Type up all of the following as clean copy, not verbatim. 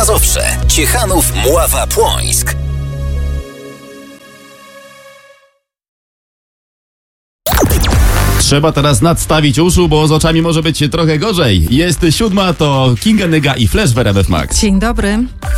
Mazowsze, Ciechanów, Mława, Płońsk. Trzeba teraz nadstawić uszu, bo z oczami może być trochę gorzej. Jest 7, to Kinga Nyga i Flash w RMF Max. Dzień dobry.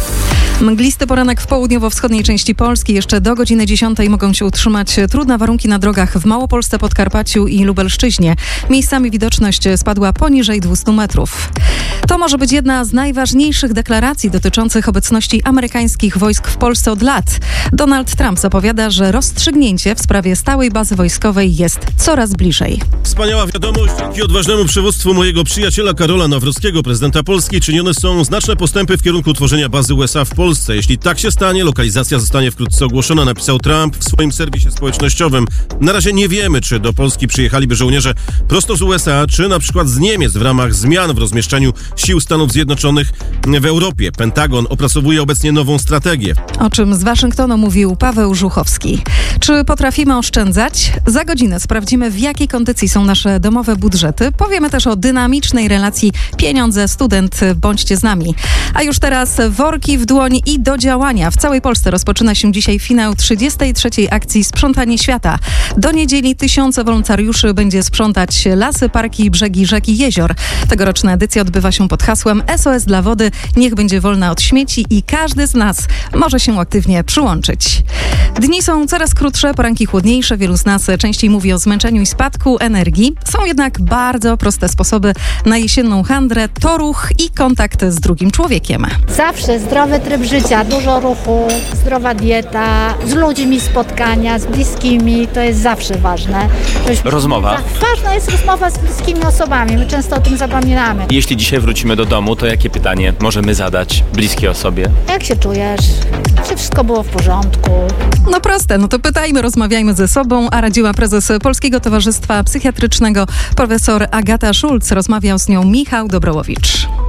Mglisty poranek w południowo-wschodniej części Polski. Jeszcze do godziny 10 mogą się utrzymać trudne warunki na drogach w Małopolsce, Podkarpaciu i Lubelszczyźnie. Miejscami widoczność spadła poniżej 200 metrów. To może być jedna z najważniejszych deklaracji dotyczących obecności amerykańskich wojsk w Polsce od lat. Donald Trump zapowiada, że rozstrzygnięcie w sprawie stałej bazy wojskowej jest coraz bliżej. Wspaniała wiadomość. Dzięki odważnemu przywództwu mojego przyjaciela Karola Nawrockiego, prezydenta Polski, czynione są znaczne postępy w kierunku tworzenia bazy USA w Polsce. Jeśli tak się stanie, lokalizacja zostanie wkrótce ogłoszona, napisał Trump w swoim serwisie społecznościowym. Na razie nie wiemy, czy do Polski przyjechaliby żołnierze prosto z USA, czy na przykład z Niemiec w ramach zmian w rozmieszczeniu sił Stanów Zjednoczonych w Europie. Pentagon opracowuje obecnie nową strategię. O czym z Waszyngtonu mówił Paweł Żuchowski. Czy potrafimy oszczędzać? Za godzinę sprawdzimy, w jakiej kondycji są nasze domowe budżety. Powiemy też o dynamicznej relacji pieniądze-student. Bądźcie z nami. A już teraz worki w dłoń i do działania. W całej Polsce rozpoczyna się dzisiaj finał 33. akcji Sprzątanie Świata. Do niedzieli tysiące wolontariuszy będzie sprzątać lasy, parki, brzegi rzek i jezior. Tegoroczna edycja odbywa się pod hasłem SOS dla wody. Niech będzie wolna od śmieci i każdy z nas może się aktywnie przyłączyć. Dni są coraz krótsze, poranki chłodniejsze. Wielu z nas częściej mówi o zmęczeniu i spadku energii. Są jednak bardzo proste sposoby na jesienną handrę, to ruch i kontakt z drugim człowiekiem. Zawsze zdrowy tryb życia, dużo ruchu, zdrowa dieta, z ludźmi spotkania, z bliskimi, to jest zawsze ważne. Rozmowa. Ważna jest rozmowa z bliskimi osobami, my często o tym zapominamy. Jeśli dzisiaj wrócimy do domu, to jakie pytanie możemy zadać bliskiej osobie? Jak się czujesz? Czy wszystko było w porządku? No proste, no to pytajmy, rozmawiajmy ze sobą, a radziła prezes Polskiego Towarzystwa Psychiatrycznego profesor Agata Szulc. Rozmawiał z nią Michał Dobrołowicz.